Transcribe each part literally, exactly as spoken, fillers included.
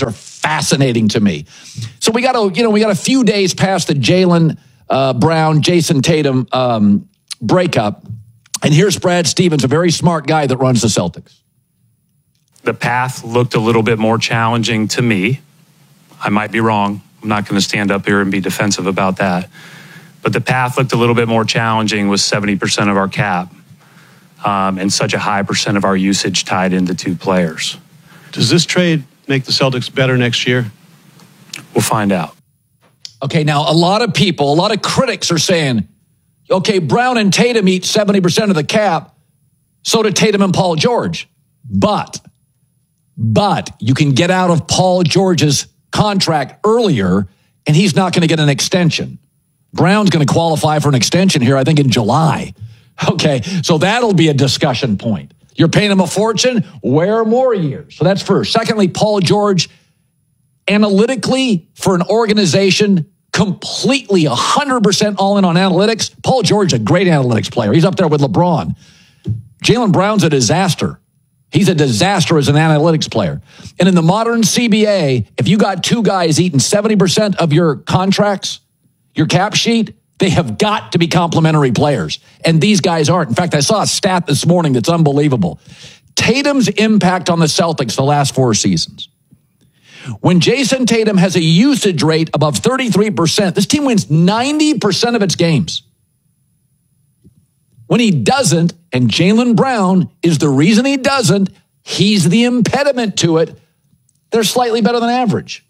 are fascinating to me. So we got to, you know, we got a few days past the Jaylen uh, Brown, Jason Tatum um, breakup. And here's Brad Stevens, a very smart guy that runs the Celtics. The path looked a little bit more challenging to me. I might be wrong. I'm not going to stand up here and be defensive about that. But the path looked a little bit more challenging with seventy percent of our cap um, and such a high percent of our usage tied into two players. Does this trade make the Celtics better next year? We'll find out. Okay, now a lot of people, a lot of critics are saying, okay, Brown and Tatum eat seventy percent of the cap, so do Tatum and Paul George. But, but you can get out of Paul George's contract earlier, and he's not going to get an extension. Brown's going to qualify for an extension here, I think, in July. Okay, so that'll be a discussion point. You're paying him a fortune, wear more years. So that's first. Secondly, Paul George, analytically, for an organization completely one hundred percent all in on analytics, Paul George is a great analytics player. He's up there with LeBron. Jaylen Brown's a disaster. He's a disaster as an analytics player. And in the modern C B A, if you got two guys eating seventy percent of your contracts, your cap sheet, they have got to be complementary players. And these guys aren't. In fact, I saw a stat this morning that's unbelievable. Tatum's impact on the Celtics the last four seasons. When Jason Tatum has a usage rate above thirty-three percent, this team wins ninety percent of its games. When he doesn't, and Jaylen Brown is the reason he doesn't, he's the impediment to it, they're slightly better than average.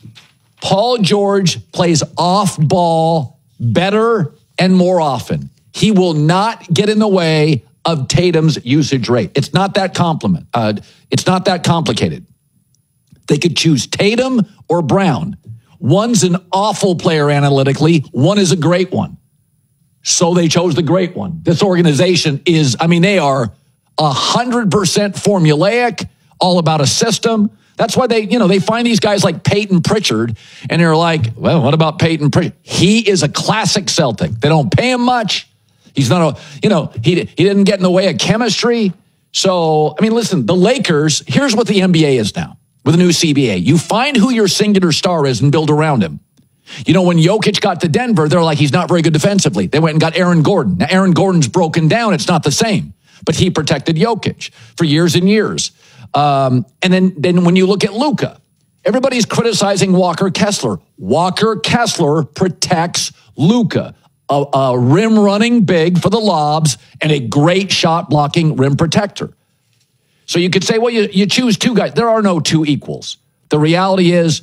Paul George plays off ball better and more often. He will not get in the way of Tatum's usage rate. It's not that compliment. Uh, it's not that complicated. They could choose Tatum or Brown. One's an awful player analytically. One is a great one. So they chose the great one. This organization is, I mean, they are one hundred percent formulaic, all about a system. That's why they, you know, they find these guys like Peyton Pritchard, and they're like, well, what about Peyton Pritchard? He is a classic Celtic. They don't pay him much. He's not a, you know, he, he didn't get in the way of chemistry. So, I mean, listen, the Lakers, here's what the N B A is now with a new C B A. You find who your singular star is and build around him. You know, when Jokic got to Denver, they're like, he's not very good defensively. They went and got Aaron Gordon. Now, Aaron Gordon's broken down. It's not the same. But he protected Jokic for years and years. Um, and then, then when you look at Luka, everybody's criticizing Walker Kessler. Walker Kessler protects Luka, a, a rim running big for the lobs and a great shot blocking rim protector. So you could say, well, you, you choose two guys. There are no two equals. The reality is,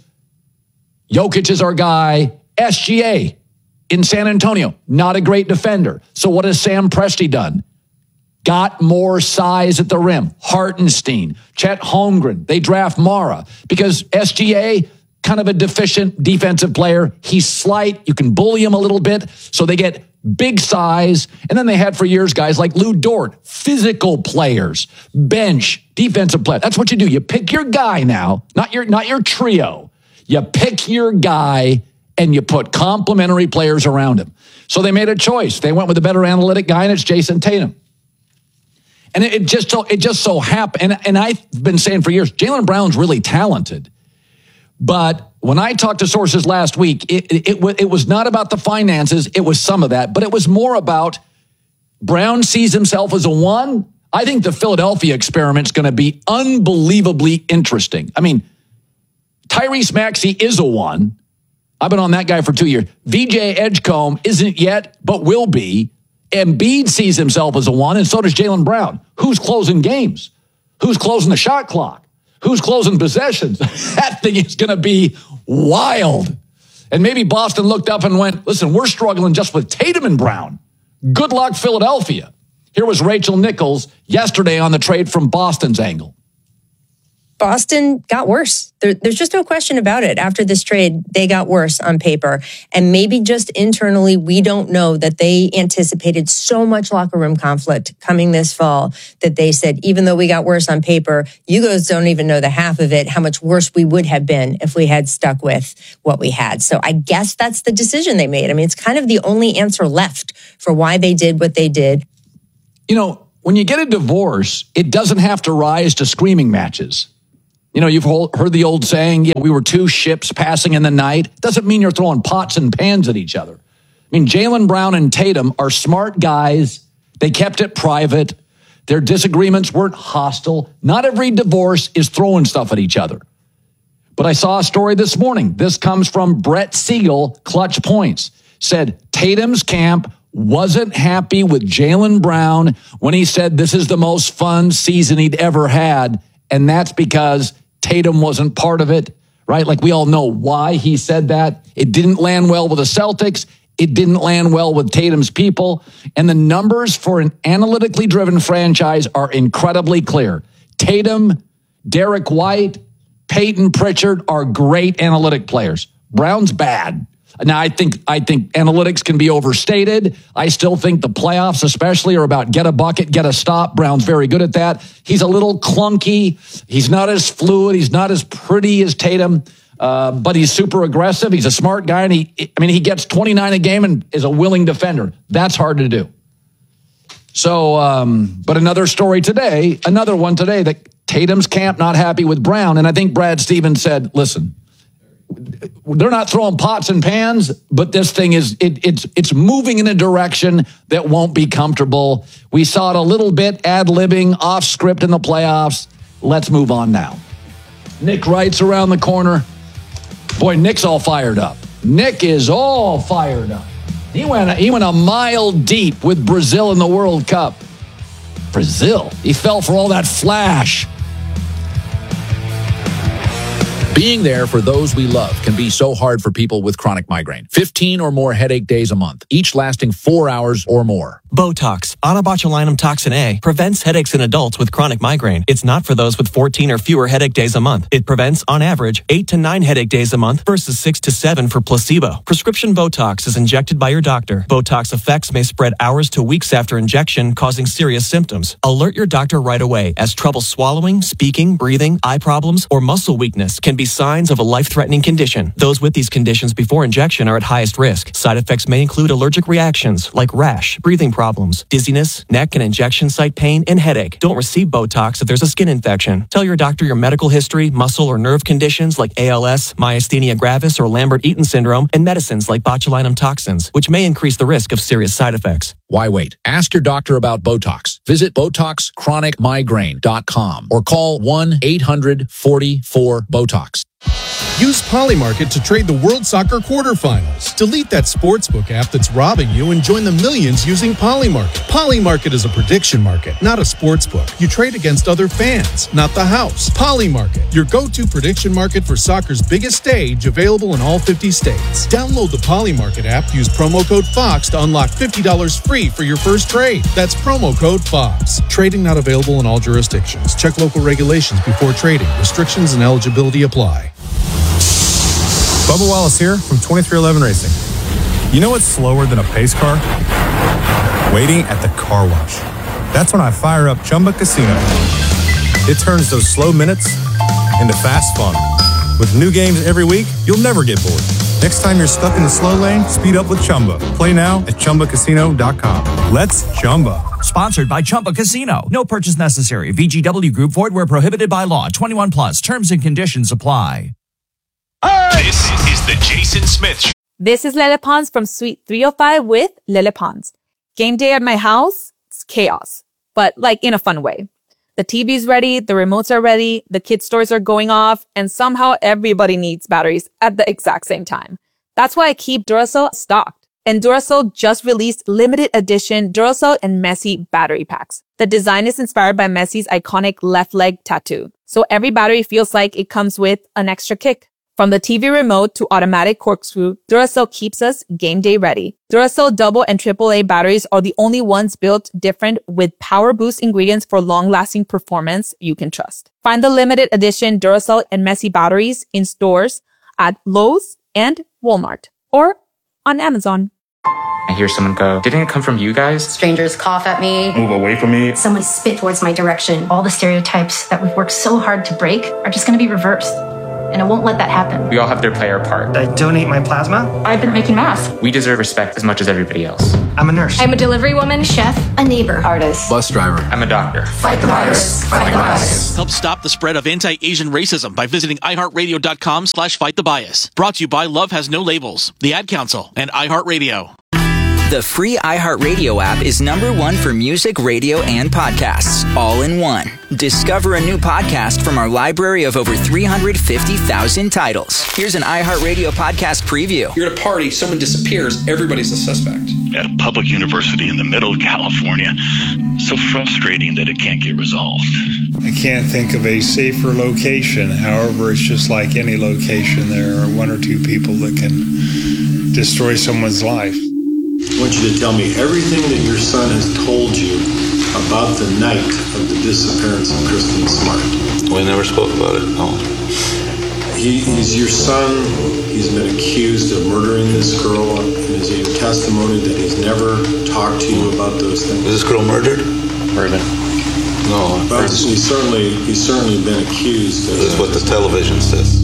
Jokic is our guy. S G A in San Antonio, not a great defender. So what has Sam Presti done? Got more size at the rim. Hartenstein, Chet Holmgren. They draft Mara because S G A, kind of a deficient defensive player. He's slight. You can bully him a little bit. So they get big size. And then they had for years guys like Lou Dort, physical players, bench, defensive player. That's what you do. You pick your guy now, not your, not your trio. You pick your guy and you put complementary players around him. So they made a choice. They went with a better analytic guy, and it's Jason Tatum. And it, it just so it just so happened, and, and I've been saying for years, Jaylen Brown's really talented. But when I talked to sources last week, it, it, it, it was not about the finances. It was some of that, but it was more about Brown sees himself as a one. I think the Philadelphia experiment is going to be unbelievably interesting. I mean, Tyrese Maxey is a one. I've been on that guy for two years. V J Edgecombe isn't yet, but will be. Embiid sees himself as a one, and so does Jaylen Brown. Who's closing games? Who's closing the shot clock? Who's closing possessions? That thing is going to be wild. And maybe Boston looked up and went, listen, we're struggling just with Tatum and Brown. Good luck, Philadelphia. Here was Rachel Nichols yesterday on the trade from Boston's angle. Boston got worse. There, there's just no question about it. After this trade, they got worse on paper. And maybe just internally, we don't know that they anticipated so much locker room conflict coming this fall that they said, even though we got worse on paper, you guys don't even know the half of it, how much worse we would have been if we had stuck with what we had. So I guess that's the decision they made. I mean, it's kind of the only answer left for why they did what they did. You know, when you get a divorce, it doesn't have to rise to screaming matches. You know, you've heard the old saying, yeah, we were two ships passing in the night. Doesn't mean you're throwing pots and pans at each other. I mean, Jaylen Brown and Tatum are smart guys. They kept it private. Their disagreements weren't hostile. Not every divorce is throwing stuff at each other. But I saw a story this morning. This comes from Brett Siegel, Clutch Points. Said Tatum's camp wasn't happy with Jaylen Brown when he said this is the most fun season he'd ever had. And that's because Tatum wasn't part of it, right? Like we all know why he said that. It didn't land well with the Celtics. It didn't land well with Tatum's people. And the numbers for an analytically driven franchise are incredibly clear. Tatum, Derek White, Peyton Pritchard are great analytic players. Brown's bad. Now, I think I think analytics can be overstated. I still think the playoffs especially are about get a bucket, get a stop. Brown's very good at that. He's a little clunky. He's not as fluid. He's not as pretty as Tatum, uh, but he's super aggressive. He's a smart guy, and he, I mean, he gets twenty-nine a game and is a willing defender. That's hard to do. So, um, but another story today, another one today that Tatum's camp not happy with Brown, and I think Brad Stevens said, listen, they're not throwing pots and pans, but this thing is, it, it's it's moving in a direction that won't be comfortable. We saw it a little bit ad-libbing, off script in the playoffs. Let's move on now. Nick Wright's around the corner. Boy, Nick's all fired up. Nick is all fired up. He went, he went a mile deep with Brazil in the World Cup. Brazil? He fell for all that flash. Being there for those we love can be so hard for people with chronic migraine. fifteen or more headache days a month, each lasting four hours or more. Botox, onabotulinum toxin A, prevents headaches in adults with chronic migraine. It's not for those with fourteen or fewer headache days a month. It prevents, on average, eight to nine headache days a month versus six to seven for placebo. Prescription Botox is injected by your doctor. Botox effects may spread hours to weeks after injection, causing serious symptoms. Alert your doctor right away, as trouble swallowing, speaking, breathing, eye problems, or muscle weakness can be signs of a life-threatening condition. Those with these conditions before injection are at highest risk. Side effects may include allergic reactions like rash, breathing problems, dizziness, neck and injection site pain, and headache. Don't receive Botox if there's a skin infection. Tell your doctor your medical history, muscle or nerve conditions like A L S, myasthenia gravis, or Lambert-Eaton syndrome, and medicines like botulinum toxins, which may increase the risk of serious side effects. Why wait? Ask your doctor about Botox. Visit Botox Chronic Migraine dot com or call one eight hundred forty-four BOTOX. Use Polymarket to trade the World Soccer quarterfinals. Delete that sportsbook app that's robbing you and join the millions using Polymarket. Polymarket is a prediction market, not a sportsbook. You trade against other fans, not the house. Polymarket, your go-to prediction market for soccer's biggest stage, available in all fifty states. Download the Polymarket app, use promo code FOX to unlock fifty dollars free for your first trade. That's promo code FOX. Trading not available in all jurisdictions. Check local regulations before trading. Restrictions and eligibility apply. Bubba Wallace here from twenty-three eleven Racing. You know what's slower than a pace car? Waiting at the car wash. That's when I fire up Chumba Casino. It turns those slow minutes into fast fun. With new games every week, you'll never get bored. Next time you're stuck in the slow lane, speed up with Chumba. Play now at Chumba Casino dot com. Let's Chumba. Sponsored by Chumba Casino. No purchase necessary. V G W Group. Void where prohibited by law. twenty-one plus. Terms and conditions apply. This is the Jason Smith Show. This is Lele Pons from Suite three oh five with Lele Pons. Game day at my house, it's chaos, but like in a fun way. The T V's ready, the remotes are ready, the kids' toys are going off, and somehow everybody needs batteries at the exact same time. That's why I keep Duracell stocked. And Duracell just released limited edition Duracell and Messi battery packs. The design is inspired by Messi's iconic left leg tattoo, so every battery feels like it comes with an extra kick. From the T V remote to automatic corkscrew, Duracell keeps us game day ready. Duracell double and triple A batteries are the only ones built different with power boost ingredients for long-lasting performance you can trust. Find the limited edition Duracell and Messi batteries in stores at Lowe's and Walmart or on Amazon. I hear someone go, "Didn't it come from you guys?" Strangers cough at me. Move away from me. Someone spit towards my direction. All the stereotypes that we've worked so hard to break are just going to be reversed. and I won't let that happen. We all have to play our part. I donate my plasma. I've been making masks. We deserve respect as much as everybody else. I'm a nurse. I'm a delivery woman, chef, a neighbor, artist, Bus driver. I'm a doctor. Fight the virus. Fight the bias. Help stop the spread of anti-Asian racism by visiting iHeartRadio.com slash fight the bias. Brought to you by Love Has No Labels, the Ad Council, and iHeartRadio. The free iHeartRadio app is number one for music, radio, and podcasts, all in one. Discover a new podcast from our library of over three hundred fifty thousand titles. Here's an iHeartRadio podcast preview. You're at a party, someone disappears, everybody's a suspect. At a public university in the middle of California, so frustrating that it can't get resolved. I can't think of a safer location. However, it's just like any location. There are one or two people that can destroy someone's life. I want you to tell me everything that your son has told you about the night of the disappearance of Kristen Smart. We never spoke about it, no. He, he's your son. He's been accused of murdering this girl. And is it your testimony that he's never talked to you about those things? Is this girl murdered? Murdered. No. But he's certainly, he's certainly been accused. This is what the television says.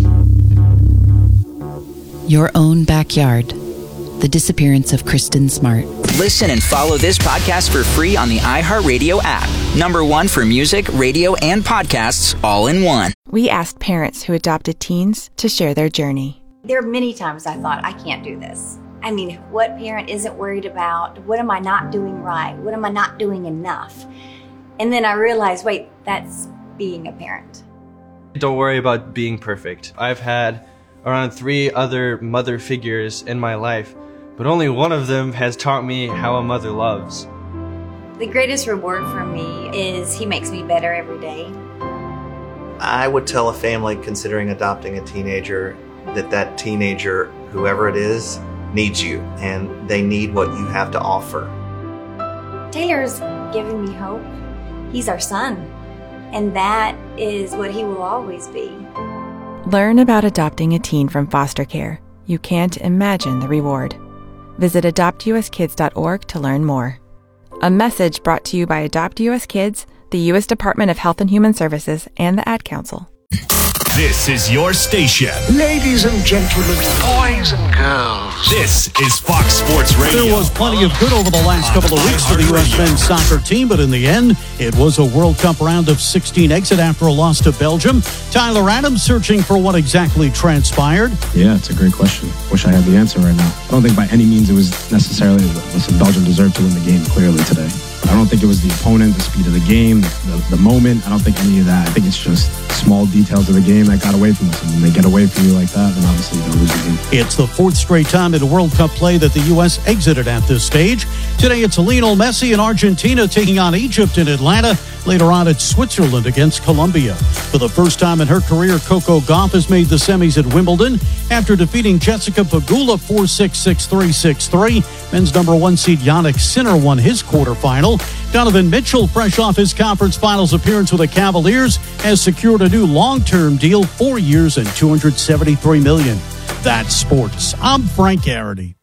Your own backyard. The disappearance of Kristen Smart. Listen and follow this podcast for free on the iHeartRadio app. Number one for music, radio, and podcasts, all in one. We asked parents who adopted teens to share their journey. There are many times I thought, I can't do this. I mean, what parent isn't worried about? What am I not doing right? What am I not doing enough? And then I realized, wait, that's being a parent. Don't worry about being perfect. I've had around three other mother figures in my life, but only one of them has taught me how a mother loves. The greatest reward for me is he makes me better every day. I would tell a family considering adopting a teenager that that teenager, whoever it is, needs you, and they need what you have to offer. Taylor's given me hope. He's our son, and that is what he will always be. Learn about adopting a teen from foster care. You can't imagine the reward. Visit adopt u s kids dot org to learn more. A message brought to you by Adopt U S Kids, the U S Department of Health and Human Services, and the Ad Council. This is your station. Ladies and gentlemen, boys and girls. This is Fox Sports Radio. There was plenty of good over the last couple of weeks for the U S men's soccer team, but in the end, it was a World Cup round of sixteen exit after a loss to Belgium. Tyler Adams searching for what exactly transpired. Yeah, it's a great question. Wish I had the answer right now. I don't think by any means it was necessarily, listen, Belgium deserved to win the game clearly today. I don't think it was the opponent, the speed of the game, the, the moment. I don't think any of that. I think it's just small details of the game that got away from us. And when they get away from you like that, then obviously they'll lose the game. It's the fourth straight time in a World Cup play that the U S exited at this stage. Today it's Lionel Messi and Argentina taking on Egypt in Atlanta. Later on, it's Switzerland against Colombia. For the first time in her career, Coco Gauff has made the semis at Wimbledon after defeating Jessica Pegula four six, six three, six three. Men's number one seed Yannick Sinner won his quarterfinal. Donovan Mitchell, fresh off his conference finals appearance with the Cavaliers, has secured a new long-term deal, four years and two hundred seventy-three million dollars. That's sports. I'm Frank Garrity.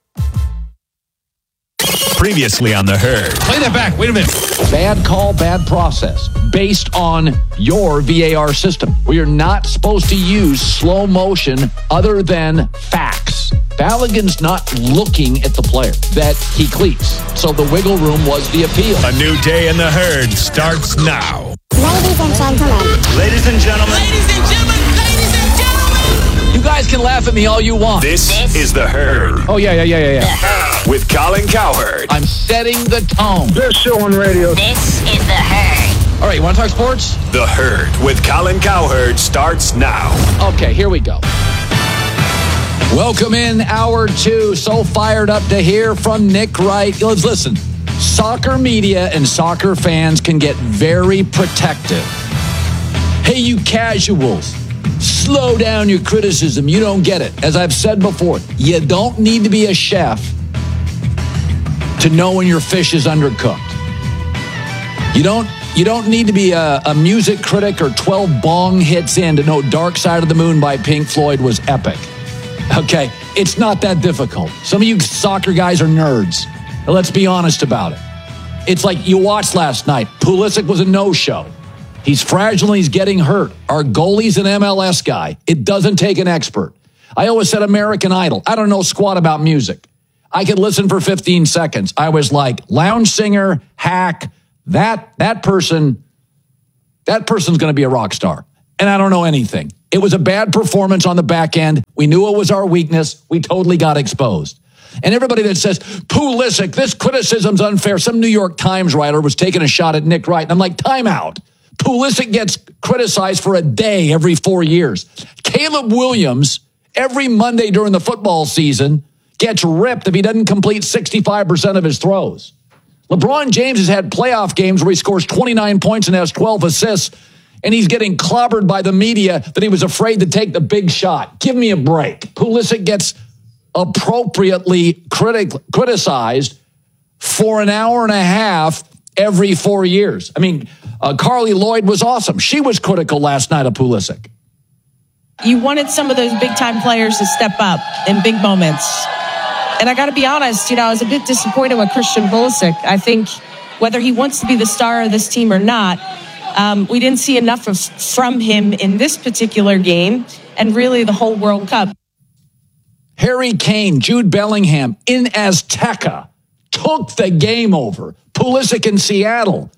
Previously on The Herd. Play that back. Wait a minute. Bad call, bad process. Based on your V A R system. We are not supposed to use slow motion other than facts. Balogun's not looking at the player that he cleats. So the wiggle room was the appeal. A new day in The Herd starts now. Ladies and gentlemen. Ladies and gentlemen. Ladies and gentlemen. Ladies and gentlemen. You guys can laugh at me all you want. This, this is The Herd. Oh, yeah, yeah, yeah, yeah, yeah. With Colin Cowherd. I'm setting the tone. This show on radio. This is The Herd. All right, you want to talk sports? The Herd with Colin Cowherd starts now. Okay, here we go. Welcome in hour two. So fired up to hear from Nick Wright. Let's listen. Soccer media and soccer fans can get very protective. Hey, you casuals, slow down your criticism. You don't get it. As I've said before, you don't need to be a chef to know when your fish is undercooked. You don't you don't need to be a, a music critic or twelve bong hits in to know Dark Side of the Moon by Pink Floyd was epic. Okay, it's not that difficult. Some of you soccer guys are nerds. Let's be honest about it. It's like you watched last night. Pulisic was a no-show. He's fragile and he's getting hurt. Our goalie's an M L S guy. It doesn't take an expert. I always said American Idol. I don't know squat about music. I could listen for fifteen seconds. I was like, lounge singer, hack, that that person, that person's going to be a rock star. And I don't know anything. It was a bad performance on the back end. We knew it was our weakness. We totally got exposed. And everybody that says, Pulisic, this criticism's unfair. Some New York Times writer was taking a shot at Nick Wright. And I'm like, time out. Pulisic gets criticized for a day every four years. Caleb Williams, every Monday during the football season, gets ripped if he doesn't complete sixty-five percent of his throws. LeBron James has had playoff games where he scores twenty-nine points and has twelve assists, and he's getting clobbered by the media that he was afraid to take the big shot. Give me a break. Pulisic gets appropriately critic- criticized for an hour and a half every four years. I mean, uh, Carly Lloyd was awesome. She was critical last night of Pulisic. You wanted some of those big-time players to step up in big moments. And I got to be honest, you know, I was a bit disappointed with Christian Pulisic. I think whether he wants to be the star of this team or not, um, we didn't see enough of, from him in this particular game and really the whole World Cup. Harry Kane, Jude Bellingham in Azteca took the game over. Pulisic in Seattle.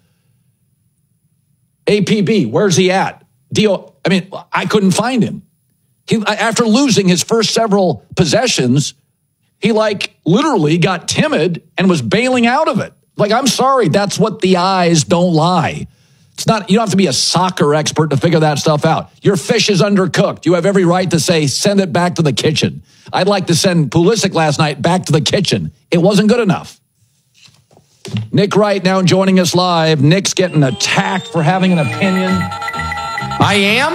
A P B, where's he at? Dio, I mean, I couldn't find him. He, after losing his first several possessions, he like literally got timid and was bailing out of it. Like, I'm sorry, that's what the eyes don't lie. It's not, you don't have to be a soccer expert to figure that stuff out. Your fish is undercooked. You have every right to say, send it back to the kitchen. I'd like to send Pulisic last night back to the kitchen. It wasn't good enough. Nick Wright now joining us live. Nick's getting attacked for having an opinion. I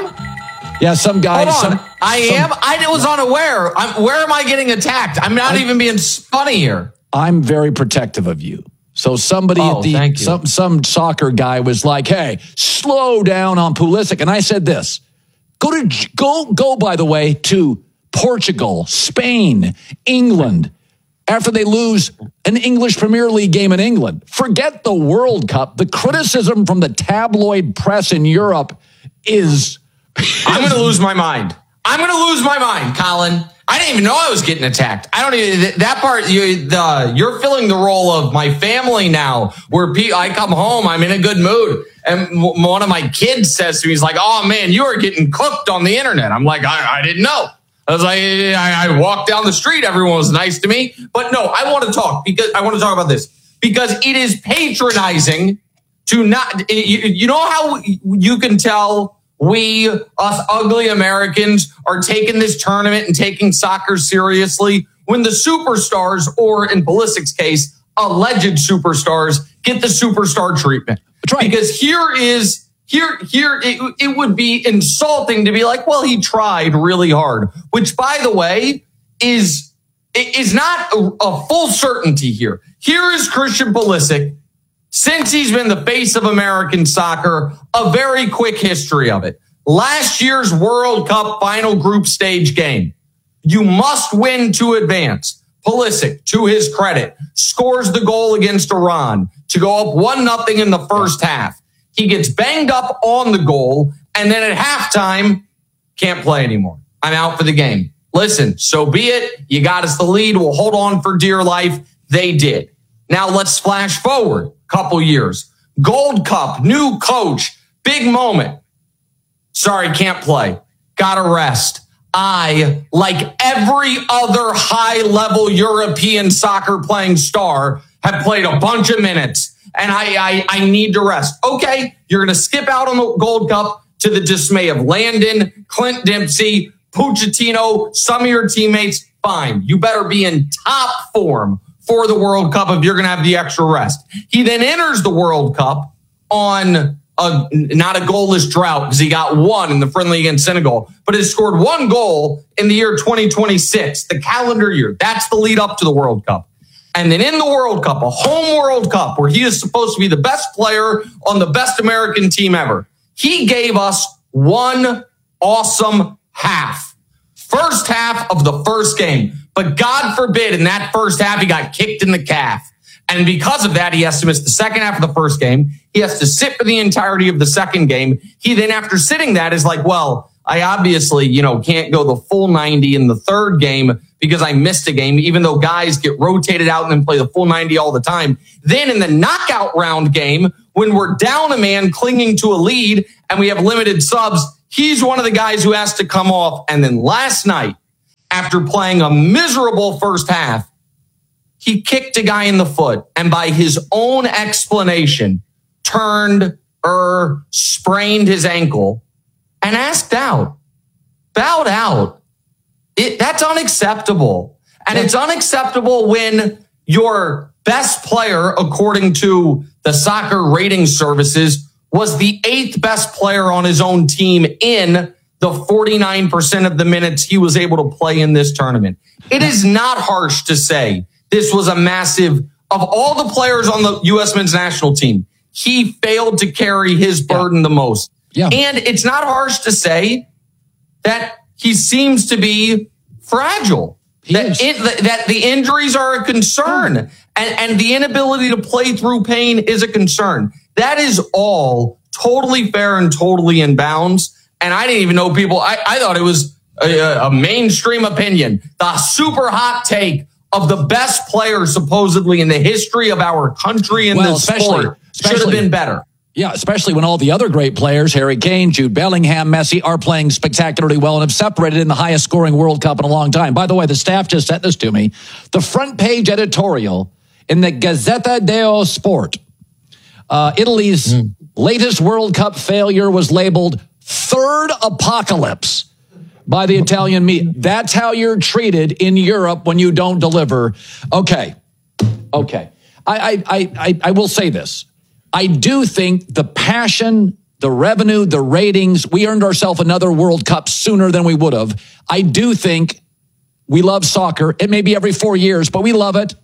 am? Yeah, some guy. Hold on. Some, I some, am? I was unaware. I'm, where am I getting attacked? I'm not I, even being funny here. I'm very protective of you. So somebody oh, at the thank you. some some soccer guy was like, "Hey, slow down on Pulisic." And I said this: Go to go go by the way to Portugal, Spain, England. After they lose an English Premier League game in England, forget the World Cup. The criticism from the tabloid press in Europe is, I'm going to lose my mind. I'm going to lose my mind, Colin. I didn't even know I was getting attacked. I don't even, that part, you, the, you're filling the role of my family now, where pe- I come home, I'm in a good mood. And w- one of my kids says to me, he's like, oh man, you are getting cooked on the internet. I'm like, I, I didn't know. I was like, I, I walked down the street. Everyone was nice to me. But no, I want to talk because I want to talk about this because it is patronizing to not, you, you know how you can tell we, us ugly Americans, are taking this tournament and taking soccer seriously when the superstars, or in Pulisic's case, alleged superstars, get the superstar treatment. That's right. Because here is, here, here, it, it would be insulting to be like, well, he tried really hard, which, by the way, is, is not a, a full certainty here. Here is Christian Pulisic. Since he's been the face of American soccer, a very quick history of it. Last year's World Cup final group stage game. You must win to advance. Pulisic, to his credit, scores the goal against Iran to go up one nothing in the first half. He gets banged up on the goal, and then at halftime, can't play anymore. I'm out for the game. Listen, so be it. You got us the lead. We'll hold on for dear life. They did. Now let's flash forward a couple years. Gold Cup, new coach, big moment. Sorry, can't play. Gotta rest. I, like every other high-level European soccer playing star, have played a bunch of minutes, and I, I, I need to rest. Okay, you're going to skip out on the Gold Cup to the dismay of Landon, Clint Dempsey, Pochettino, some of your teammates. Fine. You better be in top form for the World Cup if you're going to have the extra rest. He then enters the World Cup on a, not a goalless drought because he got one in the friendly against Senegal, but has scored one goal in the year twenty twenty-six, the calendar year. That's the lead up to the World Cup. And then in the World Cup, a home World Cup where he is supposed to be the best player on the best American team ever, he gave us one awesome half. First half of the first game. But God forbid in that first half, he got kicked in the calf. And because of that, he has to miss the second half of the first game. He has to sit for the entirety of the second game. He then, after sitting that, is like, well, I obviously, you know, can't go the full ninety in the third game because I missed a game, even though guys get rotated out and then play the full ninety all the time. Then in the knockout round game, when we're down a man clinging to a lead and we have limited subs, he's one of the guys who has to come off. And then last night, after playing a miserable first half, he kicked a guy in the foot and by his own explanation, turned or sprained his ankle and asked out, bowed out. It, that's unacceptable. And it's unacceptable when your best player, according to the soccer rating services, was the eighth best player on his own team in the forty-nine percent of the minutes he was able to play in this tournament. It is not harsh to say this was a massive, of all the players on the U S men's national team, he failed to carry his burden yeah. the most. Yeah. And it's not harsh to say that he seems to be fragile, that, it, that the injuries are a concern and, and the inability to play through pain is a concern. That is all totally fair and totally in bounds. And I didn't even know people, I, I thought it was a, a mainstream opinion, the super hot take of the best player supposedly in the history of our country in well, this sport should have been better. Yeah, especially when all the other great players, Harry Kane, Jude Bellingham, Messi, are playing spectacularly well and have separated in the highest scoring World Cup in a long time. By the way, the staff just sent this to me. The front page editorial in the Gazzetta dello Sport, uh, Italy's mm. latest World Cup failure was labeled third apocalypse by the Italian media. That's how you're treated in Europe when you don't deliver. Okay. Okay. I, I, I, I will say this. I do think the passion, the revenue, the ratings, we earned ourselves another World Cup sooner than we would have. I do think we love soccer. It may be every four years, but we love it.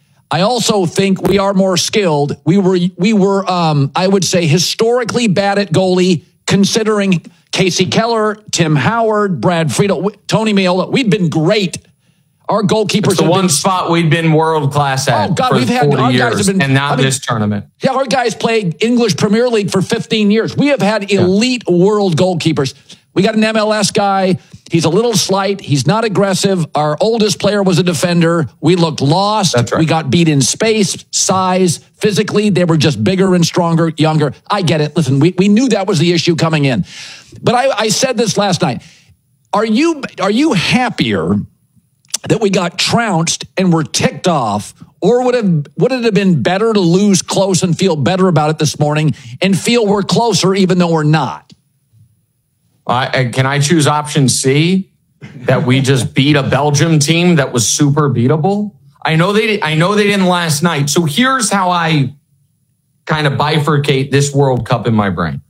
I also think we are more skilled. We were, we were, um, I would say, historically bad at goalie, considering Casey Keller, Tim Howard, Brad Friedel, Tony Meola. We've been great. Our goalkeepers. It's the one been, spot we've been world class at. Oh God, for we've had forty our years, guys have been, and not I mean, this tournament. Yeah, our guys played English Premier League for fifteen years. We have had elite yeah. world goalkeepers. We got an M L S guy. He's a little slight. He's not aggressive. Our oldest player was a defender. We looked lost. That's right. We got beat in space, size, physically. They were just bigger and stronger, younger. I get it. Listen, we, we knew that was the issue coming in. But I, I said this last night. Are you are you happier that we got trounced and were ticked off, or would have would it have been better to lose close and feel better about it this morning and feel we're closer even though we're not? Uh, can I choose option C, that we just beat a Belgium team that was super beatable? I know they I know they didn't last night. So here's how I kind of bifurcate this World Cup in my brain.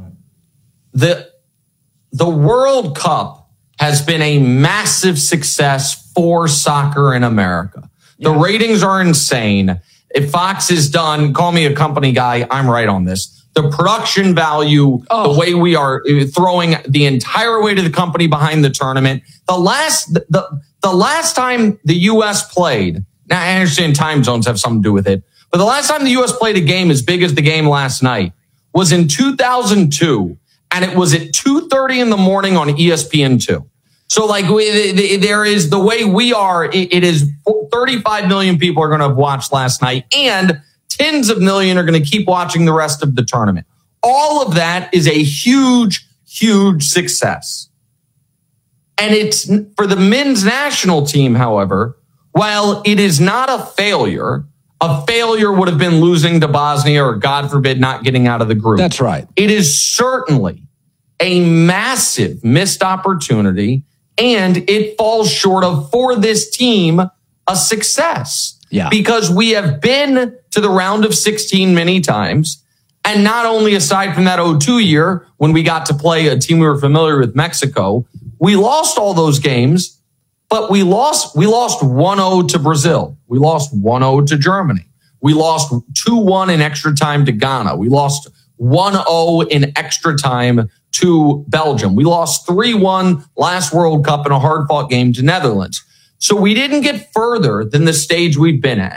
The the World Cup has been a massive success for soccer in America. The yeah. ratings are insane. If Fox is done, call me a company guy, I'm right on this. The production value, oh. the way we are throwing the entire weight of the company behind the tournament. The last, the, the last time the U S played, now I understand time zones have something to do with it, but the last time the U S played a game as big as the game last night was in two thousand two, and it was at two thirty in the morning on E S P N two. So like we, there is the way we are, it, it is thirty-five million people are going to have watched last night, and tens of million are going to keep watching the rest of the tournament. All of that is a huge, huge success. And it's for the men's national team, however, while it is not a failure, a failure would have been losing to Bosnia or, God forbid, not getting out of the group. That's right. It is certainly a massive missed opportunity, and it falls short of, for this team, a success. Yeah. Because we have been to the round of sixteen many times. And not only aside from that oh two year, when we got to play a team we were familiar with, Mexico, we lost all those games, but we lost, we lost one oh to Brazil. We lost one oh to Germany. We lost two one in extra time to Ghana. We lost one oh in extra time to Belgium. We lost three one last World Cup in a hard fought game to Netherlands. So we didn't get further than the stage we've been at.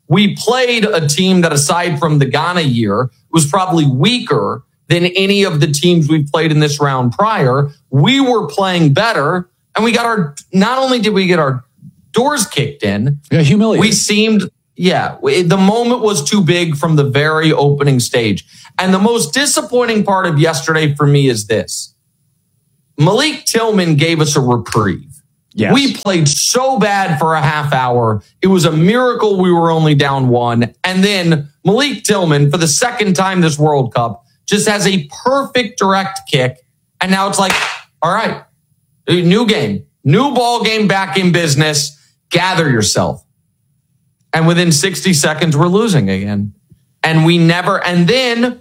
we played a team that, aside from the Ghana year, was probably weaker than any of the teams we played in this round prior. We were playing better, and we got our, not only did we get our doors kicked in, yeah, humiliated. We seemed, yeah, the moment was too big from the very opening stage. And the most disappointing part of yesterday for me is this. Malik Tillman gave us a reprieve. Yes. We played so bad for a half hour. It was a miracle we were only down one. And then Malik Tillman, for the second time this World Cup, just has a perfect direct kick. And now it's like, all right, new game, new ball game, back in business. Gather yourself. And within sixty seconds, we're losing again. And we never, and then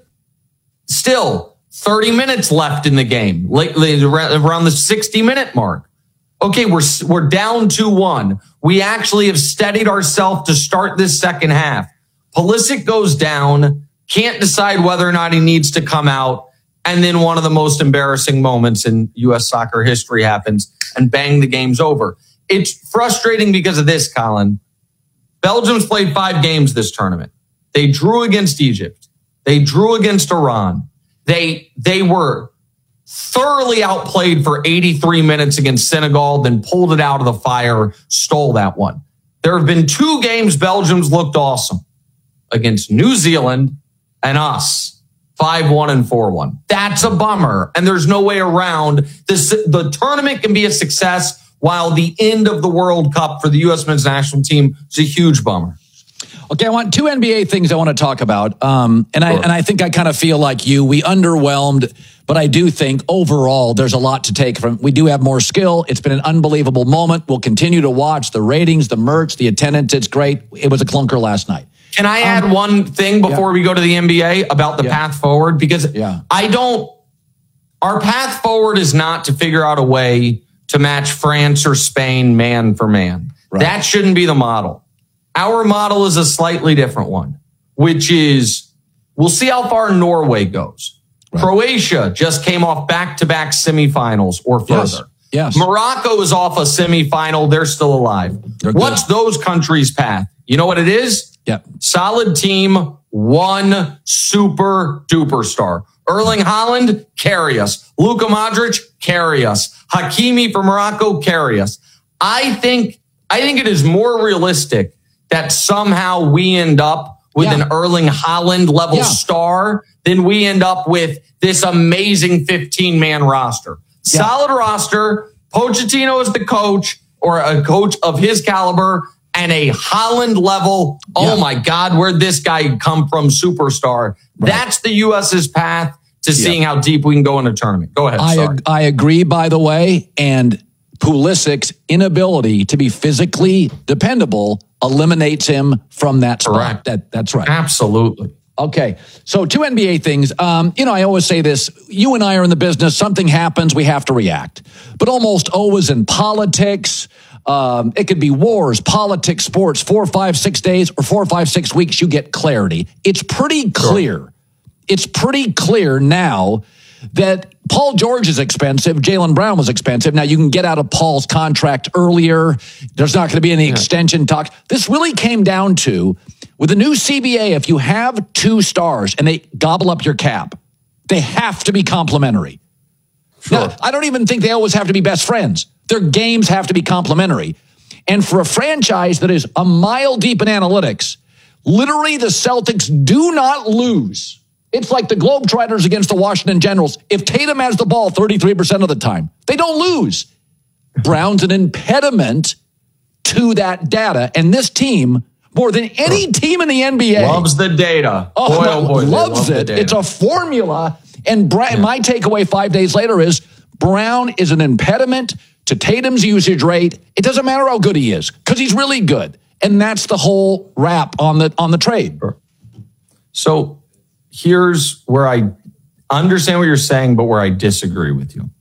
still thirty minutes left in the game, around the sixty minute mark. Okay, we're we're down two one. We actually have steadied ourselves to start this second half. Pulisic goes down, can't decide whether or not he needs to come out, and then one of the most embarrassing moments in U S soccer history happens, and bang, the game's over. It's frustrating because of this, Colin. Belgium's played five games this tournament. They drew against Egypt. They drew against Iran. They they were thoroughly outplayed for eighty-three minutes against Senegal, then pulled it out of the fire, stole that one. There have been two games Belgium's looked awesome against New Zealand and us, five one and four one. That's a bummer, and there's no way around this. The tournament can be a success, while the end of the World Cup for the U S men's national team is a huge bummer. Okay, I want two N B A things I want to talk about. Um, and, sure. I, and I think I kind of feel like you. We underwhelmed, but I do think overall there's a lot to take from. We do have more skill. It's been an unbelievable moment. We'll continue to watch the ratings, the merch, the attendance. It's great. It was a clunker last night. Can I add um, one thing before yeah. we go to the N B A about the yeah. path forward? Because yeah. I don't, our path forward is not to figure out a way to match France or Spain man for man. Right. That shouldn't be the model. Our model is a slightly different one, which is we'll see how far Norway goes. Right. Croatia just came off back-to-back semifinals or further. Yes. yes. Morocco is off a semifinal. They're still alive. They're What's good. Those countries' path? You know what it is? Yep. Solid team, one super duper star. Erling Haaland, carry us. Luka Modric, carry us. Hakimi for Morocco, carry us. I think, I think it is more realistic that somehow we end up with yeah. an Erling Haaland level yeah. star than we end up with this amazing fifteen man roster. Yeah. Solid roster. Pochettino is the coach, or a coach of his caliber, and a Haaland level. Oh yeah. my God, where'd this guy come from? Superstar. Right. That's the U S's path to yeah. seeing how deep we can go in a tournament. Go ahead. I, sorry. ag- I agree, by the way. And Pulisic's inability to be physically dependable eliminates him from that spot. Correct. That, that's right. Absolutely. Okay. So two N B A things. Um, you know, I always say this. You and I are in the business. Something happens, we have to react. But almost always in politics, um, it could be wars, politics, sports, four, five, six days or four, five, six weeks, you get clarity. It's pretty clear. Sure. It's pretty clear now that Paul George is expensive. Jaylen Brown was expensive. Now you can get out of Paul's contract earlier. There's not going to be any yeah. extension talks. This really came down to, with the new C B A, if you have two stars and they gobble up your cap, they have to be complementary. Sure. Now, I don't even think they always have to be best friends. Their games have to be complementary. And for a franchise that is a mile deep in analytics, literally the Celtics do not lose. It's like the Globetrotters against the Washington Generals. If Tatum has the ball thirty-three percent of the time, they don't lose. Brown's an impediment to that data. And this team, more than any team in the N B A, loves the data. Oh, boy, oh boy, loves it. It's a formula. And Bra- yeah. my takeaway five days later is Brown is an impediment to Tatum's usage rate. It doesn't matter how good he is, because he's really good. And that's the whole wrap on the on the trade. So here's where I understand what you're saying, but where I disagree with you.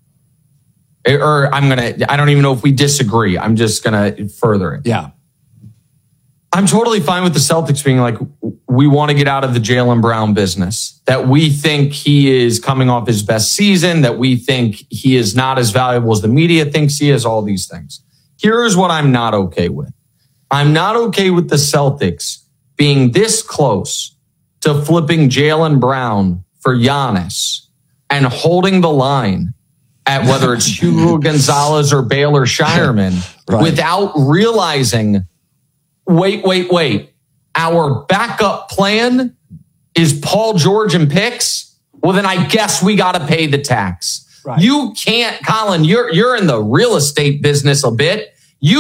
Or I'm going to, I don't even know if we disagree. I'm just going to further it. Yeah. I'm totally fine with the Celtics being like, we want to get out of the Jaylen Brown business, that we think he is coming off his best season, that we think he is not as valuable as the media thinks he is, all these things. Here's what I'm not okay with. I'm not okay with the Celtics being this close to flipping Jaylen Brown for Giannis and holding the line at whether it's Hugo Gonzalez or Baylor Shireman right. without realizing, wait, wait, wait, our backup plan is Paul George and picks? Well, then I guess we got to pay the tax. Right. You can't, Colin, you're, you're in the real estate business a bit.